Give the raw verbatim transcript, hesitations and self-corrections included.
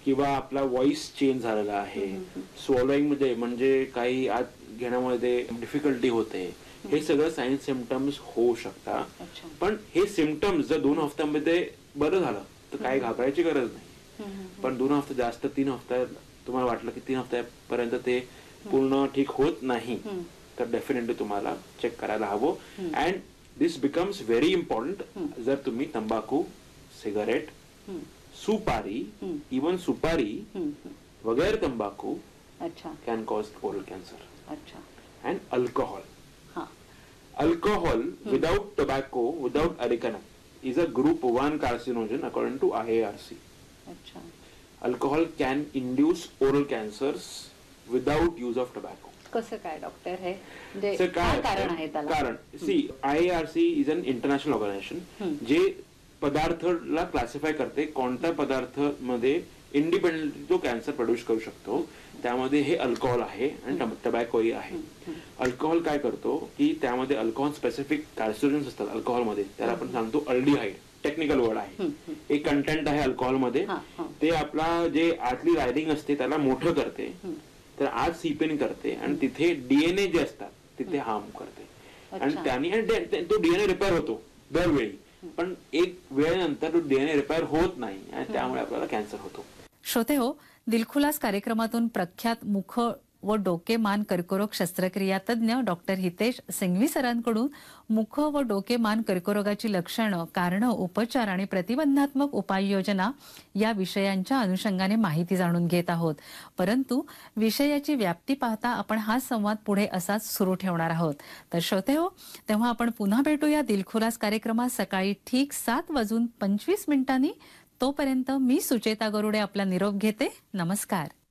किंवा आपला voice change झालेला आहे, स्वॉलोइंग मध्ये म्हणजे काही आत घेण्यामध्ये डिफिकल्टी होते, हे सगळं सायन्स सिम्पटम्स होऊ शकतात. पण हे सिम्पटम्स जर दोन हफ्त्यामध्ये बरं झालं तर काही घाबरायची गरज नाही. पण दोन हफ्ते जास्त तीन हफ्त्या तुम्हाला वाटलं की तीन हफ्त्यापर्यंत ते पूर्ण ठीक होत नाही तर डेफिनेटली तुम्हाला चेक करायला हवं. And this becomes very important जर तुम्ही तंबाखू, सिगारेट, सुपारी, इवन सुपारी वगैरे तंबाखू can cause oral cancer. And alcohol. Alcohol without tobacco, without arecanum, is a group one carcinogen according to I A R C. अच्छा. Alcohol can induce oral cancers without use of tobacco. कसं काय doctor हे? म्हणजे काय कारण आहे त्याला? कारण C I A R C is an international organization जे पदार्थला क्लासिफाय करते कोणत्या पदार्थ मध्ये इंडिपेंडेंटली तो कॅन्सर प्रोड्यूस करू शकतो. त्यामध्ये हे अल्कोहोल आहे आणि टबॅकोही आहे. अल्कोहोल काय करतो की त्यामध्ये अल्कोहोल स्पेसिफिक कार्सिनोजेन्स असतात अल्कोहोलमध्ये, त्याला आपण सांगतो अल्डिहाइड, टेक्निकल वर्ड आहे. एक कंटेंट आहे अल्कोहोलमध्ये, ते आपला जे आतली लायनिंग असते त्याला मोठं करते, तर आत सीपेन करते आणि तिथे डीएनए जे असतात तिथे हार्म करते. आणि त्याने तो डीएनए रिपेअर होतो दरवेळी, पण एक वेळेनंतर तो डीएनए रिपेअर होत नाही आणि त्यामुळे आपल्याला कॅन्सर होतो. श्रोते हो, दिलखुलास कार्यक्रमातून प्रख्यात मुख व डोके मान कर्करोग शस्त्रक्रिया तज्ञ डॉक्टर हितेश सिंघवी सरांकडून मुख व डोके मान कर्करोगाची लक्षणं, कारणं, उपचार आणि प्रतिबंधात्मक उपाययोजना या विषयांच्या अनुषंगाने माहिती जाणून घेत आहोत. परंतु विषयाची व्याप्ती पाहता आपण हा संवाद पुढे असाच सुरू ठेवणार आहोत. तर श्रोते हो, तेव्हा आपण पुन्हा भेटूया दिलखुलास कार्यक्रमात सकाळी ठीक सात वाजून पंचवीस मिनिटांनी. तोपर्यंत मी सुचेता गरुडे आपला निरोप घेते. नमस्कार.